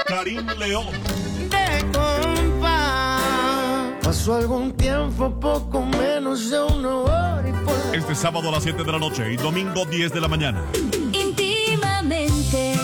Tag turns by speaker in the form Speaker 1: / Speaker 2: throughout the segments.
Speaker 1: Karim León.
Speaker 2: De compa. Pasó algún tiempo, poco menos de una hora y por...
Speaker 1: Este sábado a las 7 de la noche y domingo 10 de la mañana.
Speaker 3: Íntimamente.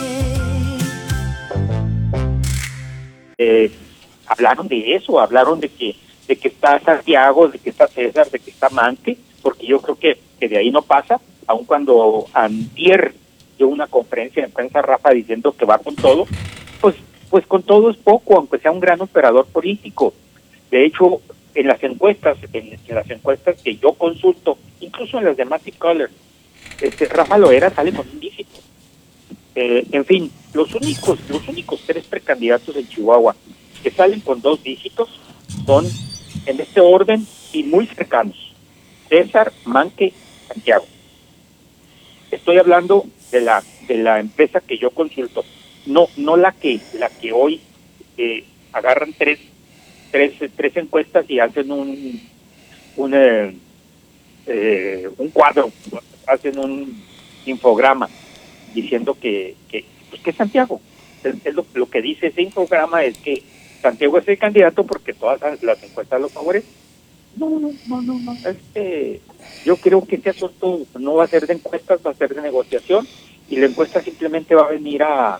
Speaker 4: Hablaron de eso, hablaron de que está Santiago, de que está César, de que está Manque, porque yo creo que de ahí no pasa, aun cuando antier dio una conferencia de prensa Rafa diciendo que va con todo, pues con todo es poco, aunque sea un gran operador político. De hecho, en las encuestas que yo consulto, incluso en las de Matty Color, Rafa Loera sale con un dígito. En fin, los únicos 3 precandidatos en Chihuahua que salen con 2 dígitos son, en este orden, y muy cercanos: César, Manque, Santiago. Estoy hablando de la empresa que yo consulto, no la que hoy agarran tres encuestas y hacen un cuadro, hacen un infograma diciendo que es Santiago. Es lo que dice ese infograma, es que Santiago es el candidato porque todas las encuestas lo favorecen. No. Yo creo que este asunto no va a ser de encuestas, va a ser de negociación, y la encuesta simplemente va a venir a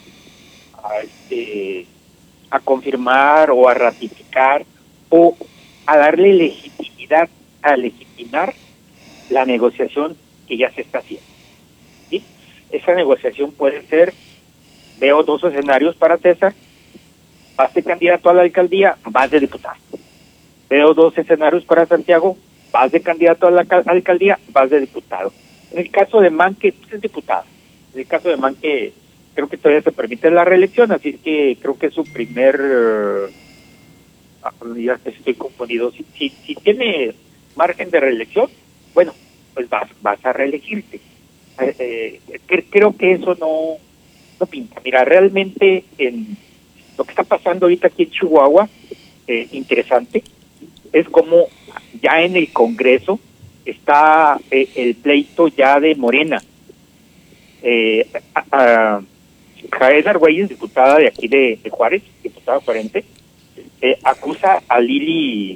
Speaker 4: confirmar o a ratificar o a darle legitimidad, a legitimar la negociación que ya se está haciendo. ¿Sí? Esa negociación puede ser: veo 2 escenarios para César, vas de candidato a la alcaldía, vas de diputado. Veo 2 escenarios para Santiago, vas de candidato a la alcaldía, vas de diputado. En el caso de Manque, pues es diputado. En el caso de Manque, creo que todavía se permite la reelección, así que creo que es su primer... ya estoy confundido. Si tiene margen de reelección, bueno, pues vas a reelegirte. Creo que eso no pinta. Mira, realmente en lo que está pasando ahorita aquí en Chihuahua, interesante, es como ya en el Congreso está el pleito ya de Morena. Jael Argüelles, diputada de aquí de Juárez, diputada suplente, acusa a Lili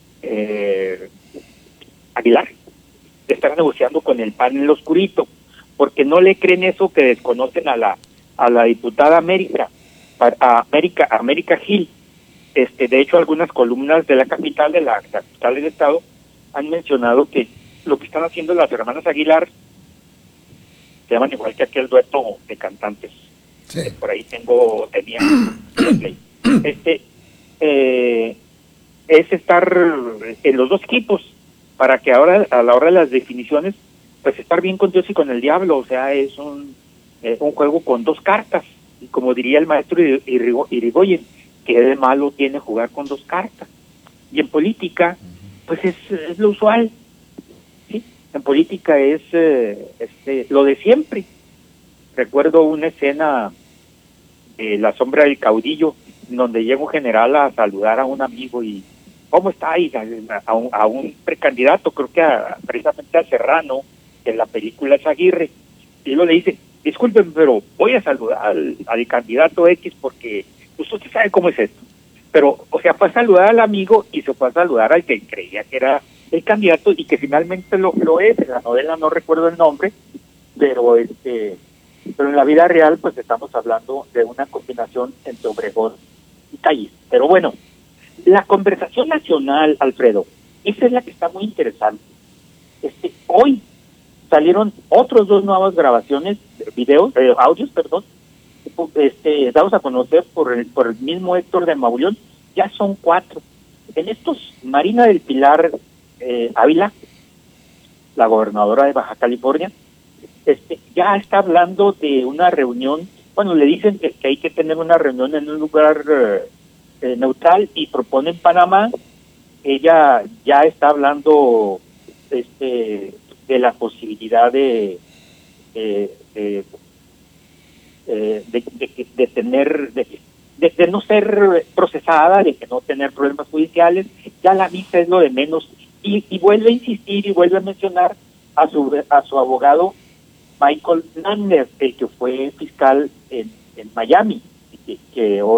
Speaker 4: Aguilar de estar negociando con el PAN en lo oscurito, porque no le creen eso que desconocen a la diputada América Gil. De hecho, algunas columnas de la capital del estado han mencionado que lo que están haciendo las hermanas Aguilar, se llaman igual que aquel dueto de cantantes. Sí. Por ahí tenía es estar en los 2 equipos, para que ahora, a la hora de las definiciones, pues estar bien con Dios y con el diablo. O sea, es un juego con 2 cartas, y como diría el maestro Irigoyen, que de malo tiene jugar con 2 cartas. Y en política, pues es lo usual, ¿sí? En política es lo de siempre. Recuerdo una escena de La sombra del caudillo, donde llega un general a saludar a un amigo y ¿cómo está? Y a un precandidato, creo que precisamente a Serrano, que en la película es Aguirre, y luego le dice: disculpen, pero voy a saludar al candidato X porque usted sabe cómo es esto. Pero, o sea, fue a saludar al amigo y se fue a saludar al que creía que era el candidato y que finalmente lo es. En la novela no recuerdo el nombre, pero en la vida real pues estamos hablando de una combinación entre Obregón y Calles. Pero bueno, la conversación nacional, Alfredo, esa es la que está muy interesante. Hoy salieron otros 2 nuevas grabaciones, audios, dados a conocer por el mismo Héctor de Mauleón. Ya son 4. En estos, Marina del Pilar Ávila, la gobernadora de Baja California, ya está hablando de una reunión. Bueno, le dicen que hay que tener una reunión en un lugar neutral y proponen Panamá. Ella ya está hablando de la posibilidad de no ser procesada, de que no tener problemas judiciales. Ya la visa es lo de menos, y vuelve a insistir y vuelve a mencionar a su abogado Michael Nanner, el que fue fiscal en Miami, que hoy